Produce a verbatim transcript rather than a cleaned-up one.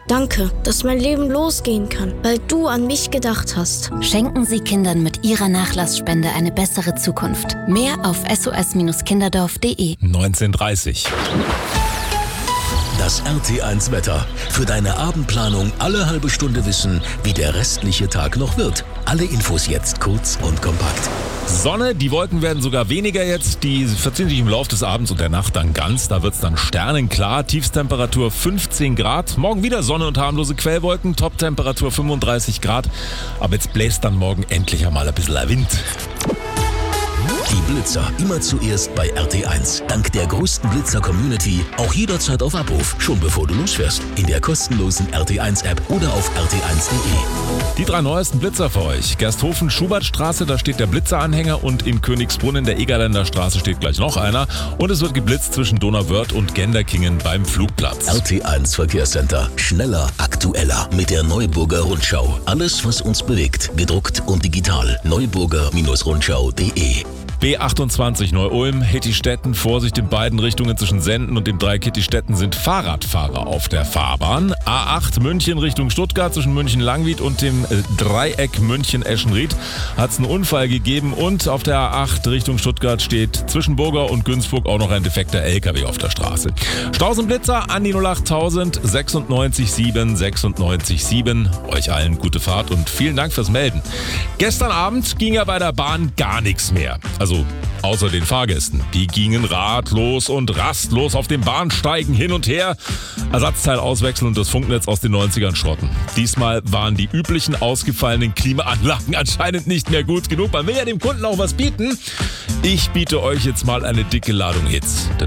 Danke, dass mein Leben losgehen kann, weil du an mich gedacht hast. Schenken Sie Kindern mit Ihrer Nachlassspende eine bessere Zukunft. Mehr auf s o s kinderdorf punkt d e. neunzehn Uhr dreißig. Das R T eins Wetter. Für deine Abendplanung alle halbe Stunde wissen, wie der restliche Tag noch wird. Alle Infos jetzt kurz und kompakt. Sonne, die Wolken werden sogar weniger jetzt, die verziehen sich im Laufe des Abends und der Nacht dann ganz. Da wird es dann sternenklar, Tiefstemperatur fünfzehn Grad. Morgen wieder Sonne und harmlose Quellwolken, Toptemperatur fünfunddreißig Grad. Aber jetzt bläst dann morgen endlich einmal ein bisschen Wind. Die Blitzer immer zuerst bei R T eins. Dank der größten Blitzer-Community auch jederzeit auf Abruf, schon bevor du losfährst. In der kostenlosen R T eins App oder auf r t eins punkt d e. Die drei neuesten Blitzer für euch. Gersthofen, Schubertstraße, da steht der Blitzeranhänger und in Königsbrunn der Egerländer Straße steht gleich noch einer. Und es wird geblitzt zwischen Donauwörth und Genderkingen beim Flugplatz. R T eins Verkehrscenter. Schneller, aktueller mit der Neuburger Rundschau. Alles, was uns bewegt. Gedruckt und digital. neuburger Rundschau punkt d e. B achtundzwanzig Neu-Ulm, Hettistetten, Vorsicht in beiden Richtungen zwischen Senden und dem Dreieck Hettistetten sind Fahrradfahrer auf der Fahrbahn. A acht München Richtung Stuttgart zwischen München-Langwied und dem Dreieck München-Eschenried hat es einen Unfall gegeben und auf der A acht Richtung Stuttgart steht zwischen Burger und Günzburg auch noch ein defekter L K W auf der Straße. Staus und Blitzer an die null acht tausend sechsundneunzig sieben sechsundneunzig sieben. Euch allen gute Fahrt und vielen Dank fürs Melden. Gestern Abend ging ja bei der Bahn gar nichts mehr. Also Also außer den Fahrgästen. Die gingen ratlos und rastlos auf den Bahnsteigen hin und her. Ersatzteil auswechseln und das Funknetz aus den neunzigern schrotten. Diesmal waren die üblichen ausgefallenen Klimaanlagen anscheinend nicht mehr gut genug. Man will ja dem Kunden auch was bieten. Ich biete euch jetzt mal eine dicke Ladung Hits. Denn